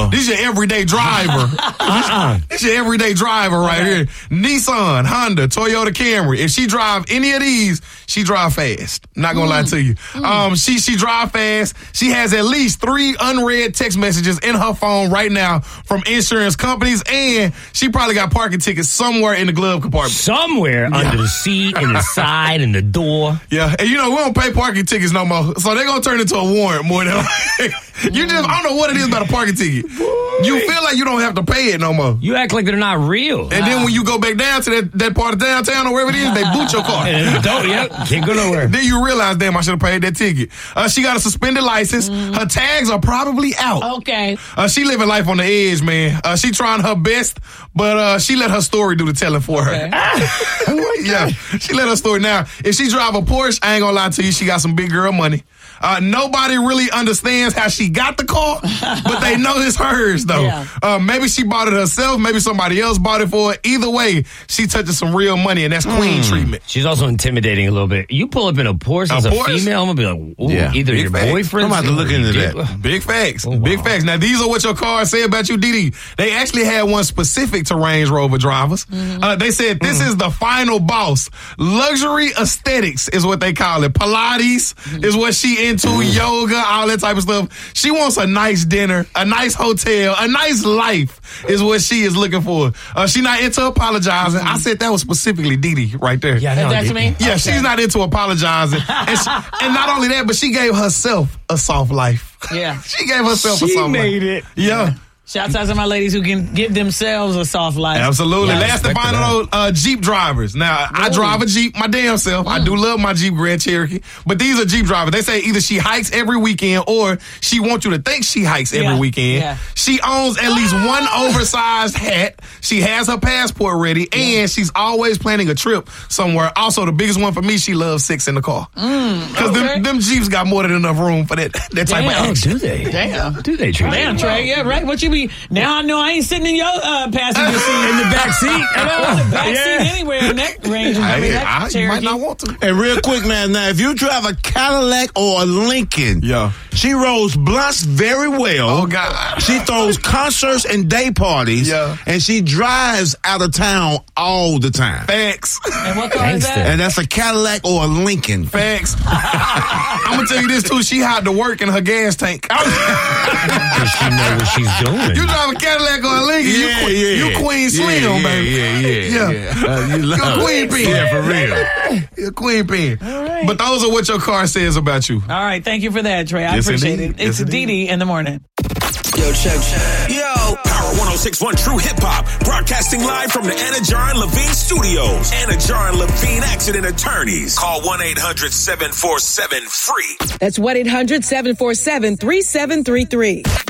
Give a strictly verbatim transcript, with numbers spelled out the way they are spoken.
Uh-uh. This is your everyday driver. uh-uh. This is your everyday driver right okay. here. Nissan, Honda, Toyota Camry. If she drive any of these, she drive fast. Not gonna mm. lie to you. Mm. Um, she she drive fast. She has at least three unread text messages in her phone right now from insurance companies, and she probably got parking tickets somewhere in the glove compartment. Somewhere yeah. under the seat, in the side, in the door. Yeah, and you know we don't pay parking tickets no more, so they're gonna turn into a warrant more than like. You just I don't know what it is about a parking ticket. You feel like you don't have to pay it no more. You act like they're not real. And wow. then when you go back down to that, that part of downtown or wherever it is, they boot your car. Don't, yep, can't go nowhere. Then you realize, damn, I should have paid that ticket. Uh, she got a suspended license. Mm. Her tags are probably out. Okay. Uh, she living life on the edge, man. Uh, she trying her best, but uh, she let her story do the telling for okay. her. Yeah, she let her story. Now, if she drive a Porsche, I ain't gonna lie to you, she got some big girl money. Uh, nobody really understands how she got the car, but they know it's hers, though. Yeah. Uh, maybe she bought it herself. Maybe somebody else bought it for her. Either way, she touching some real money, and that's queen mm. treatment. She's also intimidating a little bit. You pull up in a Porsche as a, a female, I'm going to be like, ooh, yeah. either Big your facts. boyfriend. I'm about to look into that. Big facts. Oh, wow. Big facts. Now, these are what your cars say about you, Didi. They actually had one specific to Range Rover drivers. Mm-hmm. Uh, they said, this mm-hmm. is the final boss. Luxury aesthetics is what they call it. Pilates mm-hmm. is what she into, mm-hmm. yoga, all that type of stuff. She wants a nice dinner, a nice hotel, a nice life is what she is looking for. Uh, she not into apologizing. I said that was specifically Didi right there. Yeah, no, that's me? Yeah, okay. She's not into apologizing. and, she, and not only that, but she gave herself a soft life. Yeah. She gave herself she a soft life. She made it. Yeah. Shouts out to my ladies who can give themselves a soft life. Absolutely. Yeah, Last and final, uh, Jeep drivers. Now, Ooh. I drive a Jeep my damn self. Mm. I do love my Jeep Grand Cherokee. But these are Jeep drivers. They say either she hikes every weekend or she wants you to think she hikes every yeah. weekend. Yeah. She owns at least one oversized hat. She has her passport ready. Yeah. And she's always planning a trip somewhere. Also, the biggest one for me, she loves sex in the car. Because mm, okay. them, them Jeeps got more than enough room for that, that type Damn. of action. Oh, do they? Damn. Do they, Trey? Damn, Trey. Yeah, right. What you be? Now I know I ain't sitting in your uh, passenger seat. In the back seat? Or the back yeah. seat anywhere in that range. I mean, I, I, you might not want to. And real quick, man, now, if you drive a Cadillac or a Lincoln, yeah. she rolls blunts very well. Oh, God. She throws concerts and day parties. Yeah. And she drives out of town all the time. Facts. And what car is that? And that's a Cadillac or a Lincoln. Facts. I'm going to tell you this, too. She had to work in her gas tank. Because she knows what she's doing. You drive a Cadillac or a Lincoln, yeah, you, queen, yeah. you Queen Slim, yeah, baby. Yeah, yeah, yeah. yeah. Uh, you love You're Queen Pin. Yeah, for real. You're Queen Pin. All right. But those are what your car says about you. All right, thank you for that, Trey. I yes, appreciate indeed. it. It's yes, Didi in the morning. Yo, check, check. Yo, Power one oh six point one True Hip Hop, broadcasting live from the Anna Jar and Levine Studios. Anna Jar and Levine Accident Attorneys. Call one eight hundred seven four seven free. That's one eight hundred seven four seven three seven three three.